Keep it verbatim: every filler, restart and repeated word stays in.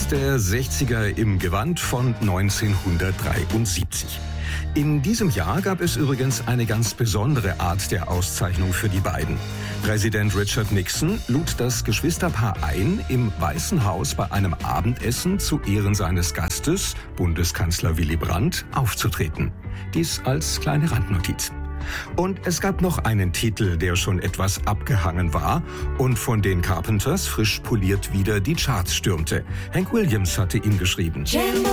der sechziger im Gewand von neunzehnhundertdreiundsiebzig. In diesem Jahr gab es übrigens eine ganz besondere Art der Auszeichnung für die beiden. Präsident Richard Nixon lud das Geschwisterpaar ein, im Weißen Haus bei einem Abendessen zu Ehren seines Gastes, Bundeskanzler Willy Brandt, aufzutreten. Dies als kleine Randnotiz. Und es gab noch einen Titel, der schon etwas abgehangen war und von den Carpenters frisch poliert wieder die Charts stürmte. Hank Williams hatte ihn geschrieben.